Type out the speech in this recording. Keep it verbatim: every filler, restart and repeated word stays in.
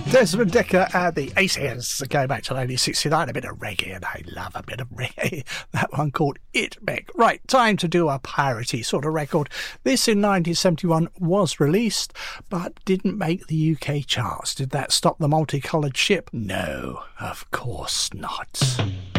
Desmond Decker and the Aces, going back to nineteen sixty-nine, a bit of reggae, and I love a bit of reggae. That one called It Meg. Right, time to do a piratey sort of record. This in nineteen seventy-one was released, but didn't make the U K charts. Did that stop the multicoloured ship? No, of course not.